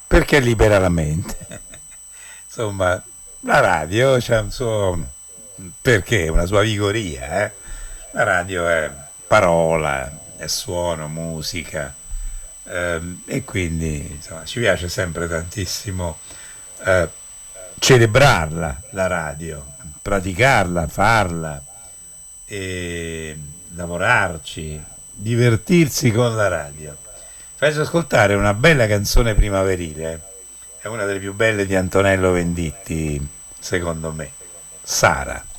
perché libera la mente. Insomma, la radio c'ha un suo perché, una sua vigoria, eh? La radio è parola, è suono, musica, e quindi insomma, ci piace sempre tantissimo eh, celebrarla, la radio, praticarla, farla e lavorarci, divertirsi con la radio. Faccio ascoltare una bella canzone primaverile, è una delle più belle di Antonello Venditti, secondo me, Sara.